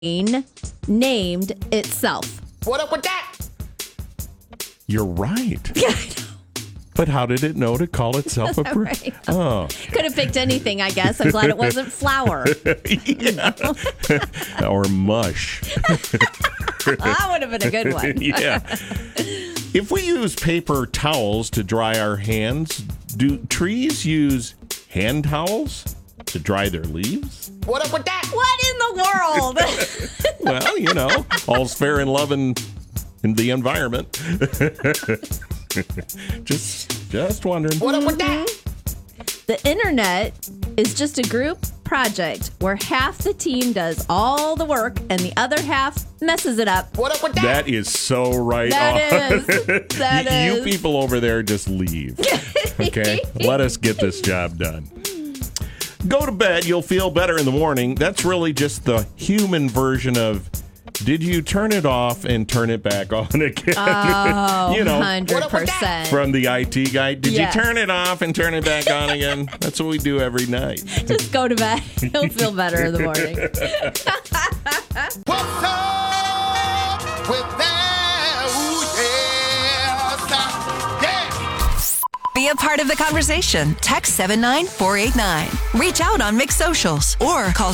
named itself. What up with that? You're right. But how did it know to call itself a brain? Right. Oh. Could have picked anything, I guess. I'm glad it wasn't flour. Or mush. That would have been a good one. Yeah. If we use paper towels to dry our hands, do trees use hand towels to dry their leaves? What up with that? What in the world? Well, all's fair in love and in the environment. Just wondering. What up with that? The internet is just a group project where half the team does all the work and the other half messes it up. What up with that? That is so right That on. is. That You is. people over there just leave. Okay? Let us get this job done. Go to bed. You'll feel better in the morning. That's really just the human version of, did you turn it off and turn it back on again? Oh, 100%. From the IT guy. Did Yes. you turn it off and turn it back on again? That's what we do every night. Just go to bed. You'll feel better in the morning. What's up with that? Ooh, yeah. Be a part of the conversation. Text 79489. Reach out on Mix Socials or call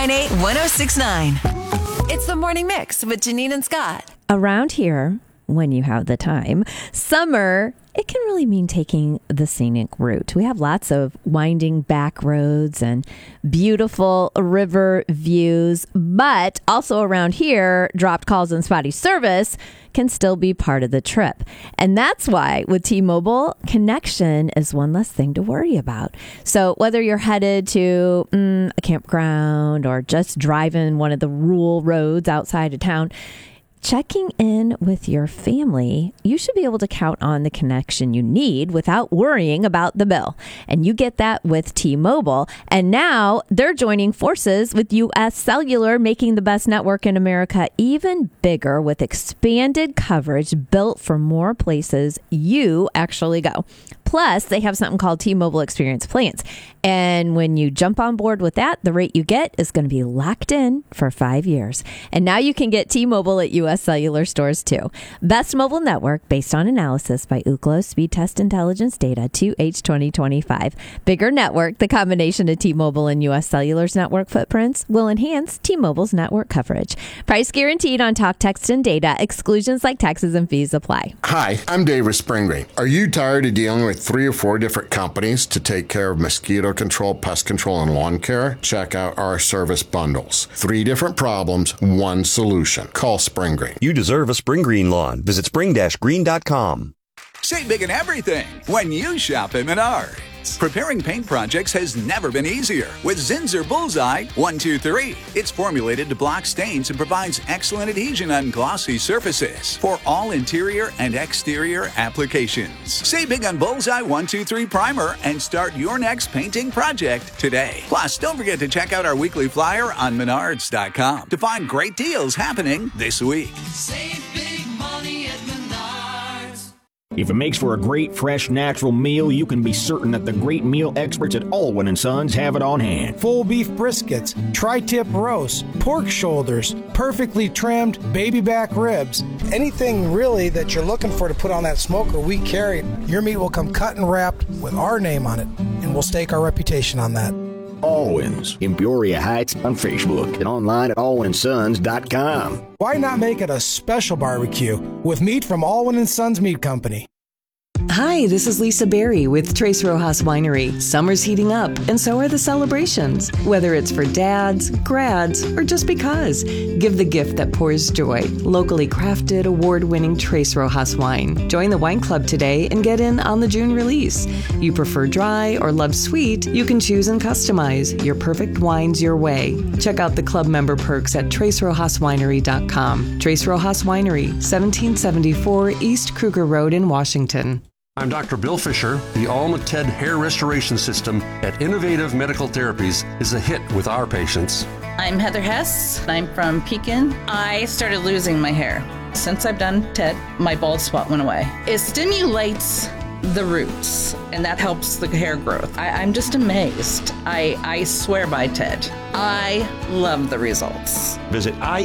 698-1069. It's the Morning Mix with Janine and Scott. Around here, when you have the time, summer, it can really mean taking the scenic route. We have lots of winding back roads and beautiful river views, but also around here, dropped calls and spotty service can still be part of the trip. And that's why with T-Mobile, connection is one less thing to worry about. So whether you're headed to a campground or just driving one of the rural roads outside of town, checking in with your family, you should be able to count on the connection you need without worrying about the bill. And you get that with T-Mobile. And now they're joining forces with U.S. Cellular, making the best network in America even bigger with expanded coverage built for more places you actually go. Plus, they have something called T-Mobile Experience Plans. And when you jump on board with that, the rate you get is going to be locked in for 5 years. And now you can get T-Mobile at U.S. Cellular stores, too. Best mobile network based on analysis by Ookla Speed Test Intelligence data 2H 2025. Bigger network, the combination of T-Mobile and U.S. Cellular's network footprints will enhance T-Mobile's network coverage. Price guaranteed on talk, text, and data. Exclusions like taxes and fees apply. Hi, I'm David Springray. Are you tired of dealing with 3 or 4 different companies to take care of mosquito control, pest control, and lawn care? Check out our service bundles. 3 different problems, 1 solution. Call Spring Green. You deserve a Spring Green lawn. Visit spring-green.com. Save big on everything when you shop at Menards. Preparing paint projects has never been easier with Zinsser Bullseye 123. It's formulated to block stains and provides excellent adhesion on glossy surfaces for all interior and exterior applications. Save big on Bullseye 123 Primer and start your next painting project today. Plus, don't forget to check out our weekly flyer on Menards.com to find great deals happening this week. Save big money at Menards. If it makes for a great, fresh, natural meal, you can be certain that the great meal experts at Alwyn & Sons have it on hand. Full beef briskets, tri-tip roasts, pork shoulders, perfectly trimmed baby back ribs. Anything really that you're looking for to put on that smoker, we carry. Your meat will come cut and wrapped with our name on it, and we'll stake our reputation on that. Alwyn's in Peoria Heights on Facebook and online at alwynsons.com. Why not make it a special barbecue with meat from Alwyn & Sons Meat Company? Hi, this is Lisa Berry with Tres Rojas Winery. Summer's heating up, and so are the celebrations. Whether it's for dads, grads, or just because, give the gift that pours joy. Locally crafted, award-winning Tres Rojas wine. Join the wine club today and get in on the June release. You prefer dry or love sweet? You can choose and customize your perfect wines your way. Check out the club member perks at TresRojasWinery.com. Tres Rojas Winery, 1774 East Kruger Road in Washington. I'm Dr. Bill Fisher. The Alma-TED Hair Restoration System at Innovative Medical Therapies is a hit with our patients. I'm Heather Hess. I'm from Pekin. I started losing my hair. Since I've done TED, my bald spot went away. It stimulates the roots, and that helps the hair growth. I'm just amazed. I swear by Ted. I love the results. Visit